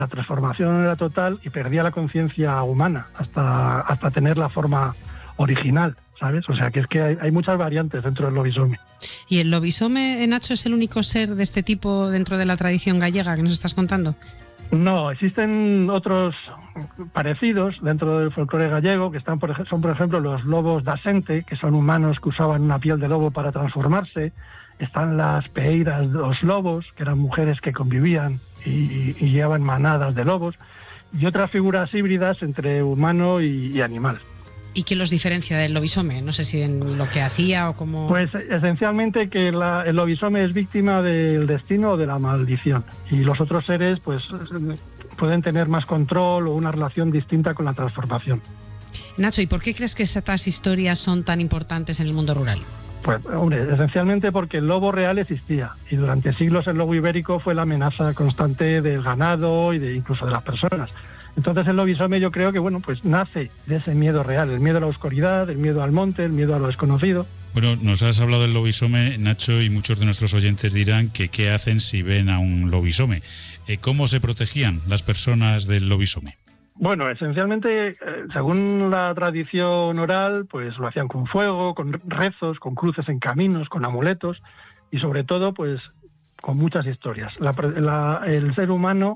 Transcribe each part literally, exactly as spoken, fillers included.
la transformación era total y perdía la conciencia humana hasta, hasta tener la forma original, ¿sabes? O sea que es que hay, hay muchas variantes dentro del lobisome. ¿Y el lobisome, Nacho, es el único ser de este tipo dentro de la tradición gallega que nos estás contando? No, existen otros parecidos dentro del folclore gallego, que están por ej- son por ejemplo los lobos da Sente, que son humanos que usaban una piel de lobo para transformarse. Están las peeiras dos lobos, que eran mujeres que convivían y, y llevaban manadas de lobos, y otras figuras híbridas entre humano y, y animal. ¿Y qué los diferencia del lobisome? No sé si en lo que hacía o cómo... Pues esencialmente que la, el lobisome es víctima del destino o de la maldición, y los otros seres pues pueden tener más control o una relación distinta con la transformación. Nacho, ¿y por qué crees que estas historias son tan importantes en el mundo rural? Pues, hombre, esencialmente porque el lobo real existía y durante siglos el lobo ibérico fue la amenaza constante del ganado y de incluso de las personas. Entonces el lobisome yo creo que bueno pues nace de ese miedo real, el miedo a la oscuridad, el miedo al monte, el miedo a lo desconocido. Bueno, nos has hablado del lobisome, Nacho, y muchos de nuestros oyentes dirán que qué hacen si ven a un lobisome. Eh, ¿Cómo se protegían las personas del lobisome? Bueno, esencialmente, eh, según la tradición oral, pues lo hacían con fuego, con rezos, con cruces en caminos, con amuletos y sobre todo, pues con muchas historias. La, la, el ser humano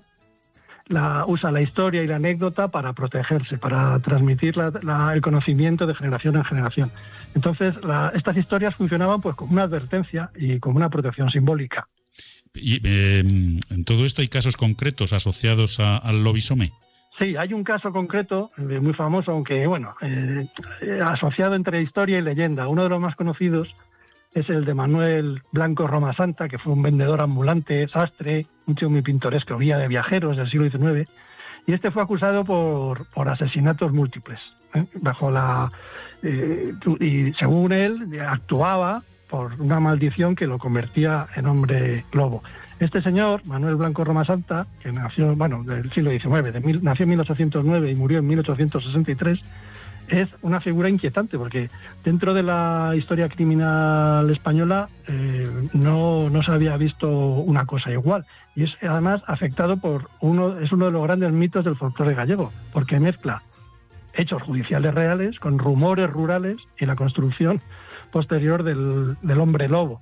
la, usa la historia y la anécdota para protegerse, para transmitir la, la, el conocimiento de generación en generación. Entonces, la, estas historias funcionaban pues como una advertencia y como una protección simbólica. ¿Y eh, en todo esto hay casos concretos asociados a, al lobisome? Sí, hay un caso concreto, eh, muy famoso, aunque bueno, eh, eh, asociado entre historia y leyenda. Uno de los más conocidos es el de Manuel Blanco Romasanta, que fue un vendedor ambulante, sastre, un tío muy pintoresco, guía de viajeros del siglo diecinueve, y este fue acusado por, por asesinatos múltiples, ¿eh? bajo la eh, y según él actuaba por una maldición que lo convertía en hombre lobo. Este señor, Manuel Blanco Romasanta, que nació, bueno, del siglo diecinueve, de mil, nació en mil ochocientos nueve y murió en mil ochocientos sesenta y tres, es una figura inquietante, porque dentro de la historia criminal española eh, no, no se había visto una cosa igual. Y es además afectado por uno, es uno de los grandes mitos del folclore gallego, porque mezcla hechos judiciales reales con rumores rurales y la construcción posterior del, del hombre lobo.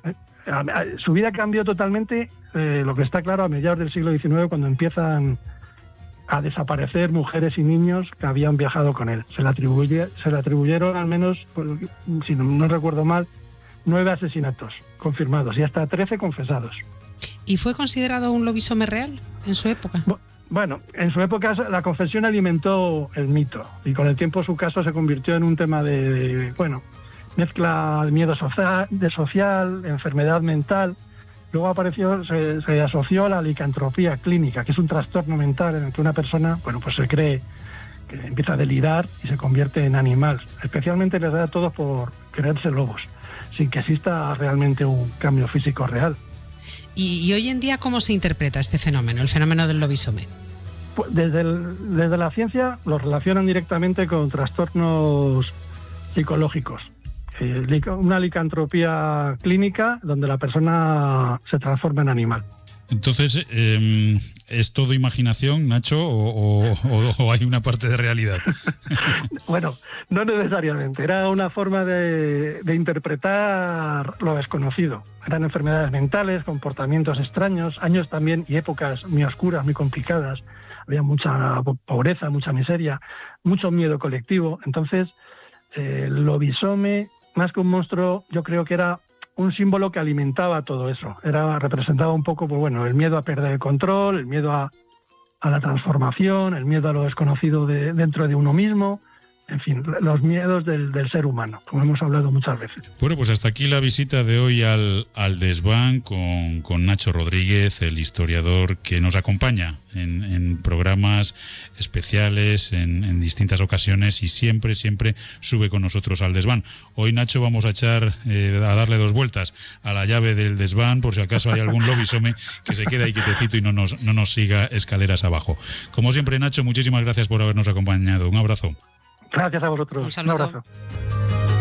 Su vida cambió totalmente, eh, lo que está claro, a mediados del siglo diecinueve, cuando empiezan a desaparecer mujeres y niños que habían viajado con él. Se le, atribuye, se le atribuyeron al menos, pues, si no, no recuerdo mal, nueve asesinatos confirmados y hasta trece confesados. ¿Y fue considerado un lobisome real en su época? Bueno, en su época la confesión alimentó el mito y con el tiempo su caso se convirtió en un tema de, de bueno, mezcla de miedo social, de social, enfermedad mental. Luego apareció, se, se asoció a la licantropía clínica, que es un trastorno mental en el que una persona, bueno, pues se cree que empieza a delirar y se convierte en animal. Especialmente les da a todos por creerse lobos, sin que exista realmente un cambio físico real. ¿Y, y hoy en día cómo se interpreta este fenómeno, el fenómeno del lobisome? Pues desde, el, desde la ciencia lo relacionan directamente con trastornos psicológicos. Una licantropía clínica donde la persona se transforma en animal. Entonces, eh, ¿es todo imaginación, Nacho, o, o, o hay una parte de realidad? Bueno, no necesariamente. Era una forma de, de interpretar lo desconocido. Eran enfermedades mentales, comportamientos extraños, años también y épocas muy oscuras, muy complicadas. Había mucha pobreza, mucha miseria, mucho miedo colectivo. Entonces, eh, el lobisome, más que un monstruo, yo creo que era un símbolo que alimentaba todo eso. Era representaba un poco, pues bueno, el miedo a perder el control, el miedo a, a la transformación, el miedo a lo desconocido de, dentro de uno mismo. En fin, los miedos del, del ser humano, como hemos hablado muchas veces. Bueno, pues hasta aquí la visita de hoy al, al desván con, con Nacho Rodríguez, el historiador que nos acompaña en, en programas especiales, en, en distintas ocasiones y siempre, siempre sube con nosotros al desván. Hoy, Nacho, vamos a echar, eh, a darle dos vueltas a la llave del desván por si acaso hay algún lobisome que se quede ahí quietecito y no nos, no nos siga escaleras abajo. Como siempre, Nacho, muchísimas gracias por habernos acompañado. Un abrazo. Gracias a vosotros. Un saludo. Un abrazo.